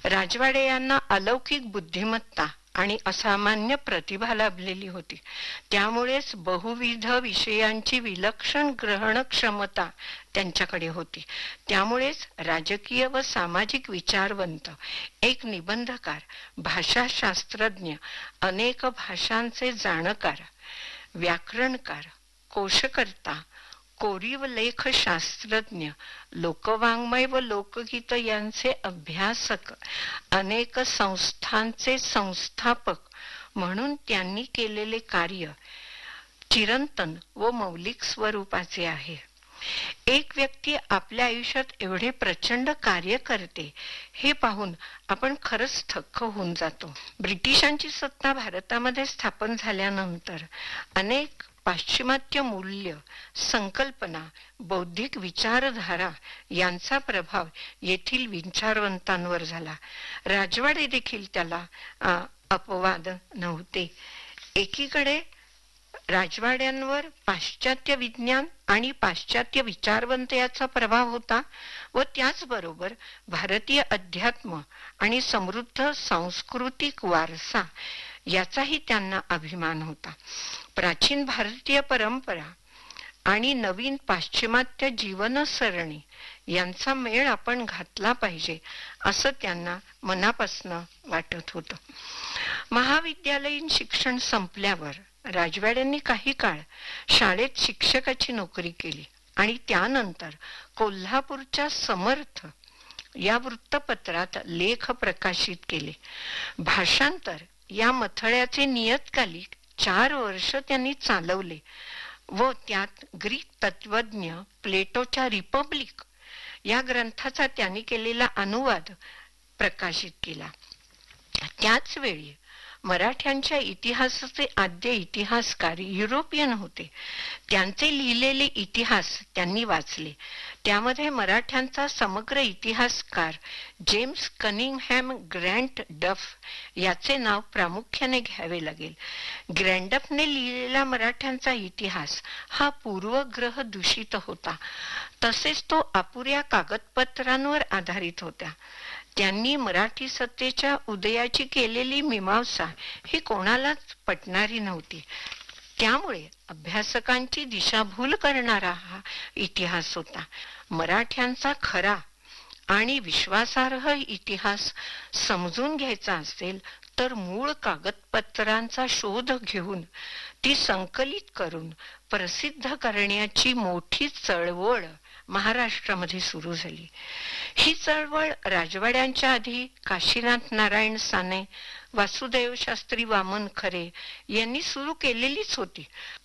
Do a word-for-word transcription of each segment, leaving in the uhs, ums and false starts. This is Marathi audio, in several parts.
राजवाडे यांना अलौकिक बुद्धिमत्ता आणि असामान्य प्रतिभा लाभलेली होती. त्यामुळेच बहुविध विषयांची विलक्षण ग्रहण क्षमता त्यांच्याकडे होती. त्यामुळेच राजकीय व सामाजिक विचारवंत, एक निबंधकार, भाषाशास्त्रज्ञ, अनेक भाषांचे जाणकार, व्याकरणकार, कोशकर्ता, कोरीव लेख शास्त्रज्ञ, लोकवाङ्मय व लोकगीत यांचे अभ्यासक, अनेक संस्थांचे संस्थापक म्हणून त्यांनी केलेले कार्य चिरंतन व मौलिक स्वरूपाचे आहे. एक व्यक्ती आपल्या आयुष्यात एवढे प्रचंड कार्य करते हे पाहून आपण खरंच थक्क होऊन जातो. ब्रिटिशांची सत्ता भारतामध्ये स्थापन झाल्यानंतर अनेक पाश्चिमात्य मूल्य, संकल्पना, बौद्धिक विचारधारा यांचा प्रभाव येथील विचारवंतांवर झाला. राजवाडे देखील त्याला अपवाद नव्हते. एकीकडे राजवाड्यांवर पाश्चात्य विज्ञान आणि पाश्चात्य विचारवंत याचा प्रभाव होता व त्याचबरोबर भारतीय अध्यात्म आणि समृद्ध सांस्कृतिक वारसा याचाही त्यांना अभिमान होता. प्राचीन भारतीय परंपरा आणि नवीन पाश्चिमात्य जीवनसरणी यांचा मेळ आपण घातला पाहिजे असं त्यांना मनापासून वाटत होतं. महाविद्यालयीन शिक्षण संपल्यावर राजवाड्यांनी काही काळ शाळेत शिक्षकाची नोकरी केली आणि त्यानंतर कोल्हापूरच्या समर्थ या वृत्तपत्रात लेख प्रकाशित केले. भाषांतर या मथळ्याचे नियतकालिक चार वर्ष त्यांनी चालवले व त्यात ग्रीक तत्वज्ञ प्लेटोच्या रिपब्लिक या ग्रंथाचा त्यांनी केलेला अनुवाद प्रकाशित केला. त्याच वेळी मराठ्यांच्या इतिहासाचे आद्य इतिहासकार युरोपियन होते. त्यांचे लिहिलेले इतिहास त्यांनी वाचले. त्यामध्ये मराठ्यांचा समग्र इतिहासकार जेम्स कनिंगहॅम ग्रँट डफ याचे नाव प्रामुख्याने घ्यावे लागेल. ग्रँडफने लिहिलेला मराठ्यांचा इतिहास हा पूर्वग्रह दूषित होता. तसेच तो अपुऱ्या कागदपत्रांवर आधारित होता. त्यांनी मराठी सत्तेच्या उदयाची केलेली मीमांसा ही कोणालाच पटणारी नव्हती. त्यामुळे अभ्यासकांची दिशाभूल करणारा हा इतिहास होता. मराठ्यांचा खरा आणि विश्वासार्ह इतिहास समजून घ्यायचा असेल तर मूळ कागदपत्रांचा शोध घेऊन ती संकलित करून प्रसिद्ध करण्याची मोठी चळवळ महाराष्ट्रामध्ये सुरू झाली. ही चळवळ राजवाड्यांच्या आधी काशीनाथ नारायण साने, वासुदेव शास्त्री वामन खरे यांनी सुरू केलेलीच होती,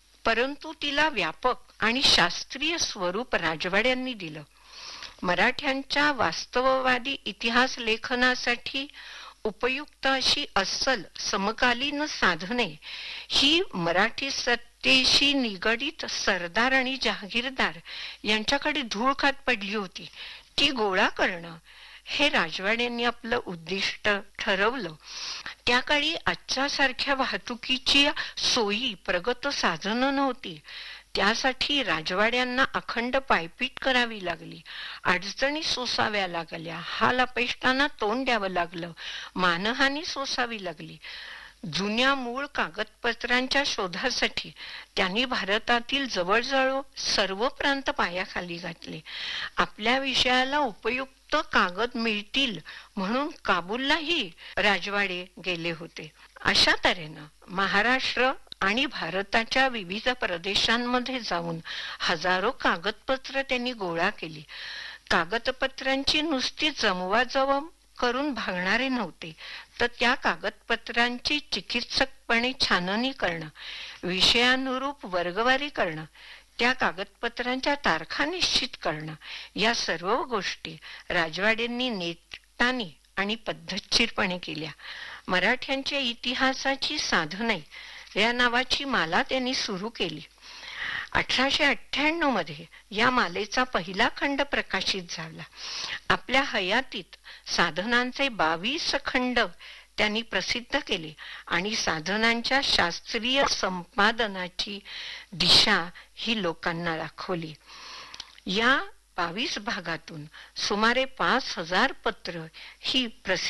परंतु तिला व्यापक आणि शास्त्रीय स्वरूप राजवाड्यांनी दिलं. मराठ्यांच्या वास्तववादी इतिहास लेखनासाठी उपयुक्त अशी अस्सल समकालीन साधने ही मराठी सत्तेशी निगडीत सरदार आणि जहागीरदार यांच्याकडे धूळ खात पडली होती. ती गोळा करणं हे राजवाड्यांनी आपलं उद्दिष्ट ठरवलं. त्या काळी आजच्या सारख्या वाहतुकीची सोयी प्रगत साधनं नव्हती. त्यासाठी राजवाड्यांना अखंड पायपीट करावी लागली, अडचणी सोसाव्या लागल्या, हाल अपेष्टांना तोंड द्यावं लागलं, मानहानी सोसावी लागली. जुन्या मूळ कागदपत्रांच्या शोधासाठी त्यांनी भारतातील जवळजवळ सर्व प्रांत पायाखाली घातले. आपल्या विषयाला उपयुक्त कागद मिळतील म्हणून काबूललाही राजवाडे गेले होते. अशा तऱ्हेनं महाराष्ट्र आणि भारताच्या विविध प्रदेशांमध्ये जाऊन हजारो कागदपत्र त्यांनी गोळा केली. कागदपत्रांची नुसती जमवाजवम करून भागणारे नव्हते, तर त्या कागदपत्रांची चिकित्सकपणे छाननी करणं, विषयानुरूप वर्गवारी करणं, त्या कागदपत्रांच्या तारखा निश्चित करणं, या सर्व गोष्टी राजवाड्यांनी नेटाने आणि पद्धतशीरपणे केल्या. मराठ्यांच्या इतिहासाची साधने या नावाची माला त्यांनी सुरू केली. अठराशे अठ्ठ्याण्णव मध्ये या मालेचा पहिला खंड प्रकाशित झाला. आपल्या हयातीत साधनांचे बावीस खंड त्यांनी प्रसिद्ध केले आणि साधनांच्या शास्त्रीय संपादनाची दिशा ही लोकांना दाखवली. या बावीस भागातून सुमारे पाच हजार पत्र ही प्रसिद्ध